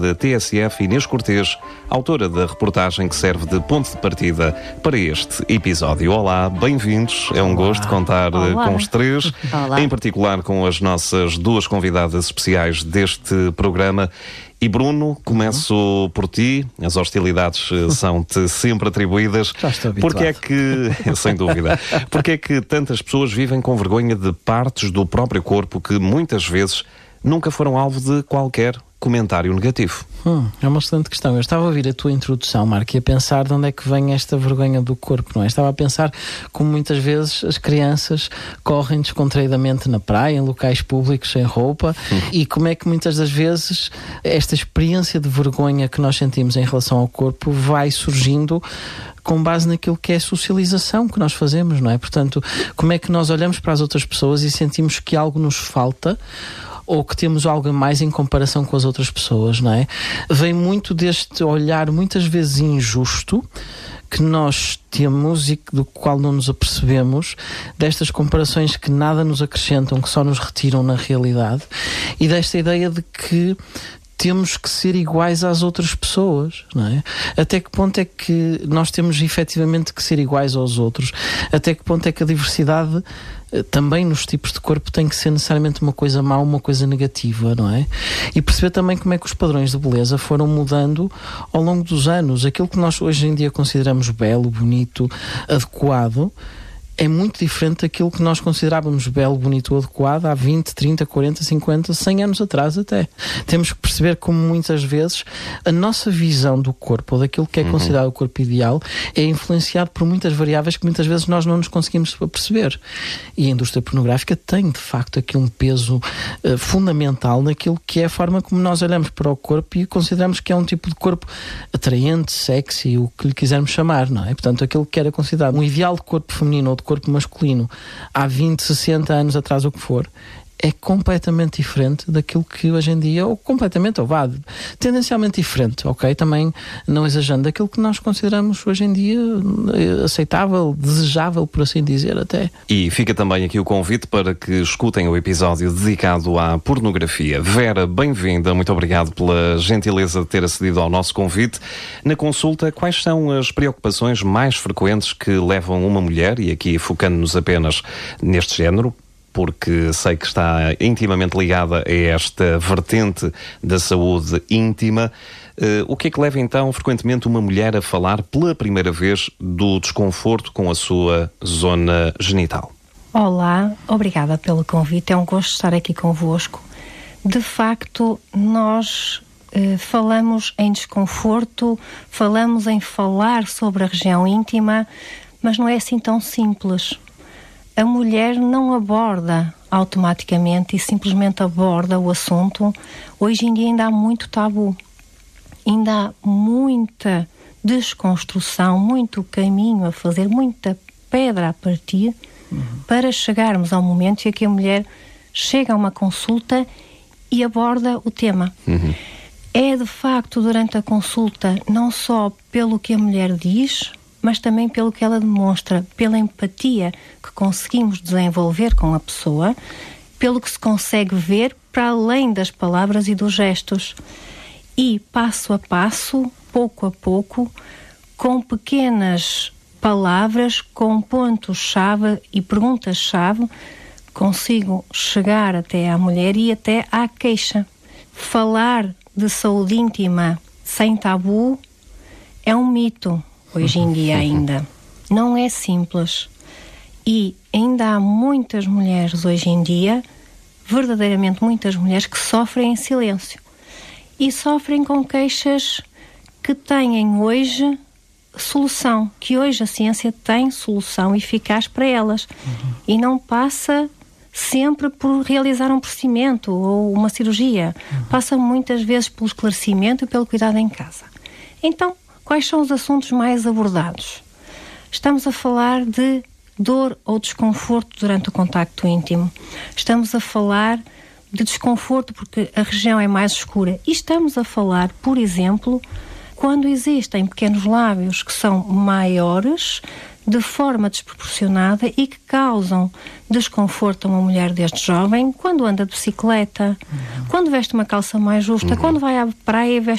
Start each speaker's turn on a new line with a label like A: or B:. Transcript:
A: da TSF, Inês Cortês, autora da reportagem que serve de ponto de partida para este episódio. Olá, bem-vindos. É um gosto contar com os três, em particular com as nossas duas convidadas especiais deste programa. E Bruno, começo por ti. As hostilidades são-te sempre atribuídas.
B: Já estou habituado.
A: Porque é que, sem dúvida, porque é que tantas pessoas vivem com vergonha de partes do próprio corpo que muitas vezes nunca foram alvo de qualquer comentário negativo?
B: É uma excelente questão. Eu estava a ouvir a tua introdução, Marco, e a pensar de onde é que vem esta vergonha do corpo, não é? Estava a pensar como muitas vezes as crianças correm descontraídamente na praia, em locais públicos, sem roupa, e como é que muitas das vezes esta experiência de vergonha que nós sentimos em relação ao corpo vai surgindo com base naquilo que é a socialização que nós fazemos, não é? Portanto, como é que nós olhamos para as outras pessoas e sentimos que algo nos falta, ou que temos algo a mais em comparação com as outras pessoas, não é? Vem muito deste olhar muitas vezes injusto que nós temos e do qual não nos apercebemos, destas comparações que nada nos acrescentam, que só nos retiram na realidade, e desta ideia de que temos que ser iguais às outras pessoas, não é? Até que ponto é que nós temos efetivamente que ser iguais aos outros? Até que ponto é que a diversidade também nos tipos de corpo tem que ser necessariamente uma coisa má, uma coisa negativa, não é? E perceber também como é que os padrões de beleza foram mudando ao longo dos anos. Aquilo que nós hoje em dia consideramos belo, bonito, adequado, é muito diferente daquilo que nós considerávamos belo, bonito ou adequado há 20, 30, 40, 50, 100 anos atrás até. Temos que perceber como muitas vezes a nossa visão do corpo, ou daquilo que é considerado o corpo ideal, é influenciado por muitas variáveis que muitas vezes nós não nos conseguimos perceber. E a indústria pornográfica tem, de facto, aqui um peso fundamental naquilo que é a forma como nós olhamos para o corpo e consideramos que é um tipo de corpo atraente, sexy, o que lhe quisermos chamar, não é? Portanto, aquilo que era considerado um ideal de corpo feminino ou de corpo masculino há 20, 60 anos atrás, o que for, é completamente diferente daquilo que hoje em dia, ou completamente, ou tendencialmente diferente, ok? Também não exagerando, daquilo que nós consideramos hoje em dia aceitável, desejável, por assim dizer, até.
A: E fica também aqui o convite para que escutem o episódio dedicado à pornografia. Vera, bem-vinda, muito obrigado pela gentileza de ter acedido ao nosso convite. Na consulta, quais são as preocupações mais frequentes que levam uma mulher, e aqui focando-nos apenas neste género, porque sei que está intimamente ligada a esta vertente da saúde íntima. O que é que leva então frequentemente uma mulher a falar pela primeira vez do desconforto com a sua zona genital?
C: Olá, obrigada pelo convite, é um gosto estar aqui convosco. De facto, nós falamos em desconforto, falamos em falar sobre a região íntima, mas não é assim tão simples. A mulher não aborda automaticamente e simplesmente aborda o assunto. Hoje em dia ainda há muito tabu, ainda há muita desconstrução, muito caminho a fazer, muita pedra a partir para chegarmos ao momento em que a mulher chega a uma consulta e aborda o tema. É de facto durante a consulta, não só pelo que a mulher diz, mas também pelo que ela demonstra, pela empatia que conseguimos desenvolver com a pessoa, pelo que se consegue ver para além das palavras e dos gestos. E passo a passo, pouco a pouco, com pequenas palavras, com pontos-chave e perguntas-chave, consigo chegar até à mulher e até à queixa. Falar de saúde íntima sem tabu é um mito. Hoje em dia ainda não é simples, e ainda há muitas mulheres hoje em dia, verdadeiramente muitas mulheres, que sofrem em silêncio e sofrem com queixas que têm hoje solução, que hoje a ciência tem solução eficaz para elas, e não passa sempre por realizar um procedimento ou uma cirurgia, passa muitas vezes pelo esclarecimento e pelo cuidado em casa. Então, quais são os assuntos mais abordados? Estamos a falar de dor ou desconforto durante o contacto íntimo. Estamos a falar de desconforto porque a região é mais escura. E estamos a falar, por exemplo, quando existem pequenos lábios que são maiores, de forma desproporcionada e que causam desconforto a uma mulher desde jovem quando anda de bicicleta, quando veste uma calça mais justa, quando vai à praia e